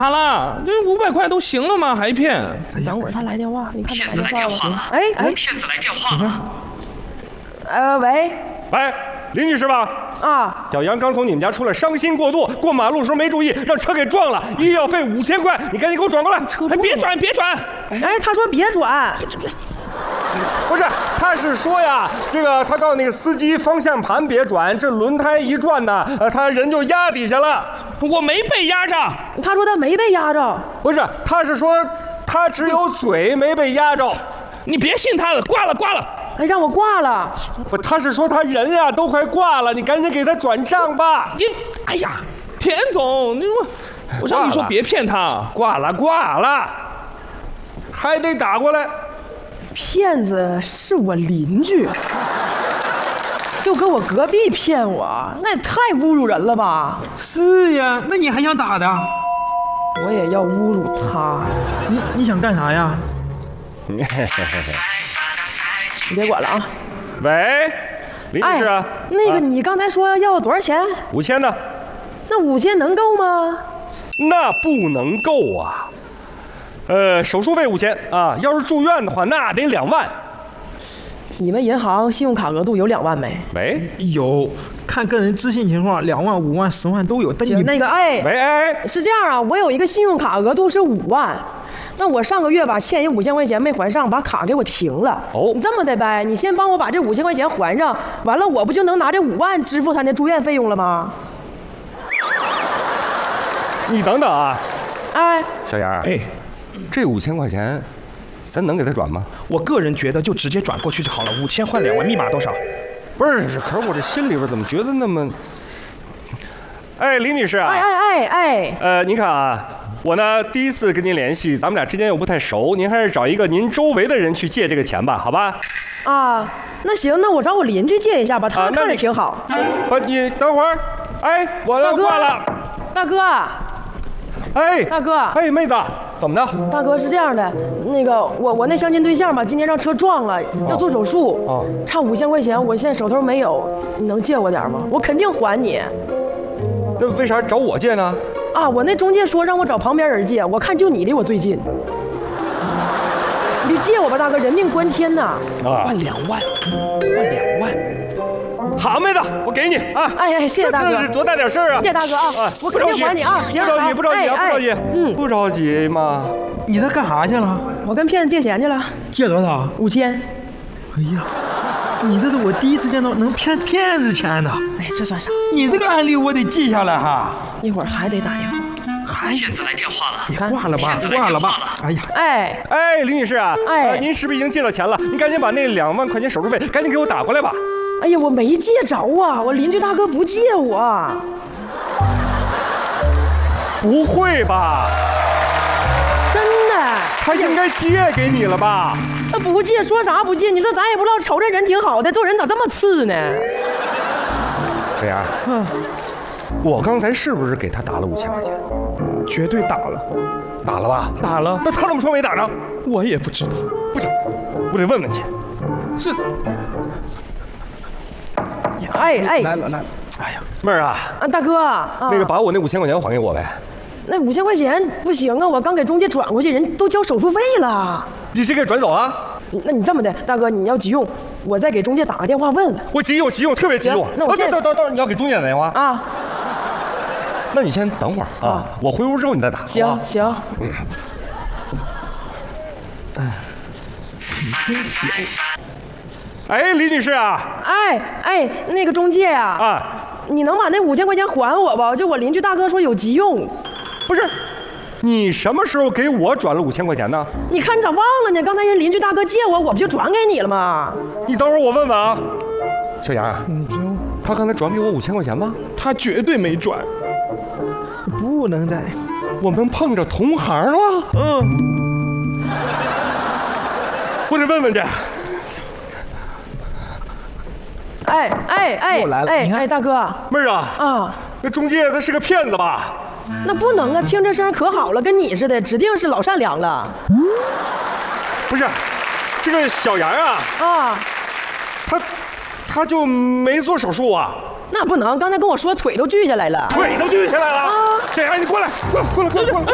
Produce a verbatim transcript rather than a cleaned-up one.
咋了？这五百块都行了吗？还骗？ 等会儿他来电话，你看他骗子来电话了！ 哎哎， 骗子来电话了！ 呃，喂， 喂，林女士吧？ 啊， 小杨刚从你们家出来，伤心过度，过马路时候没注意，让车给撞了，医药费五千块，你赶紧给我转过来。 哎，别转，别转！ 哎，他说别转， 不是，他是说呀，这个他告诉那个司机方向盘别转，这轮胎一转呢，呃，他人就压底下了。 我没被压着。 他说他没被压着， 不是，他是说他只有嘴没被压着。 你别信他的，挂了，挂了。 哎，让我挂了。 不，他是说他人呀都快挂了，你赶紧给他转账吧。 你，哎呀，田总，你我，我让你说别骗他。 挂了，挂了，还得打过来。 骗子是我邻居，就搁我隔壁骗我，那也太侮辱人了吧！ 是呀，那你还想咋的？ 我也要侮辱他。 你你想干啥呀？ 你别管了啊！ 喂，林女士啊， 哎，那个你刚才说要多少钱？ 五千呢？ 那五千能够吗？ 那不能够啊。呃，手术费五千啊，要是住院的话，那得两万。 你们银行信用卡额度有两万没？ 喂， 有，看个人资信情况，两万、五万、十万都有。但你行，那个哎， 喂哎， 是这样啊，我有一个信用卡额度是五万。那我上个月吧欠人五千块钱没还上，把卡给我停了。 哦， 你这么的呗，你先帮我把这五千块钱还上，完了我不就能拿这五万支付他那住院费用了吗？ 你等等啊， 哎， 小杨， 哎， 这五千块钱，咱能给他转吗？ 我个人觉得就直接转过去就好了，五千换两万，密码多少？ 不是，可是我这心里边怎么觉得那么……哎，李女士啊， 哎哎哎哎， 呃，您看啊，我呢第一次跟您联系，咱们俩之间又不太熟，您还是找一个您周围的人去借这个钱吧，好吧？ 啊，那行，那我找我邻居借一下吧，他看着挺好。 不，你等会儿，哎，我要挂了。 大哥， 哎， 大哥， 哎，妹子，怎么的？ 大哥是这样的，那个我我那相亲对象吧，今天让车撞了，要做手术， 哦， 差五千块钱，我现在手头没有，你能借我点吗？我肯定还你。 那为啥找我借呢？ 啊，我那中介说让我找旁边人借，我看就你离我最近。你借我吧，大哥，人命关天呐！ 啊， 换两万，换两万。 好，妹子，我给你啊！ 哎哎，谢谢大哥， 这是多大点事儿啊！ 谢谢大哥啊，我肯定还你啊！行， 不着急，不着急啊，不着急， 嗯， 不着急嘛。 你这干啥去了？ 我跟骗子借钱去了， 借多少？ 五千。 哎呀，你这是我第一次见到能骗骗子钱的。 哎，这算啥？ 你这个案例我得记下来哈。 一会儿还得打电话。 骗子来电话了！ 你挂了吧，挂了吧。哎呀， 哎哎，李女士啊， 哎呃您是不是已经借了钱了？您赶紧把那两万块钱手术费赶紧给我打过来吧。 哎呀，我没借着啊，我邻居大哥不借我。 不会吧？ 真的？ 他应该借给你了吧？ 他不借，说啥不借？你说咱也不知道，瞅这人挺好的，做人咋这么次呢？ 小杨，嗯，我刚才是不是给他打了五千块钱？ 绝对打了， 打了吧？ 打了。 那他怎么说没打呢？ 我也不知道， 不行，我得问问去。 是。 哎哎， 来了来了。 哎呀，妹儿啊， 啊大哥，啊、 那个把我那五千块钱还给我呗。 那五千块钱不行啊，我刚给中介转过去，人都交手术费了。 你这给转走啊？ 那你这么的，大哥，你要急用，我再给中介打个电话问问。 我急用，急用，特别急用。 那我现在等等等，你要给中介打电话啊？ 那你先等会儿啊，我回屋之后你再打。 行行。嗯。 哎，你真有。 哎，李女士啊。 哎哎，那个中介呀。 啊。 你能把那五千块钱还我吧？就我邻居大哥说有急用。 不是，你什么时候给我转了五千块钱呢？ 你看你咋忘了呢？刚才人邻居大哥借我，我不就转给你了吗？ 你等会儿我问问啊。小杨啊，他刚才转给我五千块钱吗？ 他绝对没转。 不能再， 我们碰着同行了。嗯，我得问问去。 哎哎哎， 又来了， 哎哎，大哥， 妹儿啊， 啊， 那中介他是个骗子吧？ 那不能啊，听这声可好了，跟你似的，指定是老善良了。 不是，这个小杨啊， 啊， 他他就没做手术啊？ 那不能，刚才跟我说腿都锯下来了， 腿都锯下来了。啊，小杨，你过来，过来，过来，过来，过来。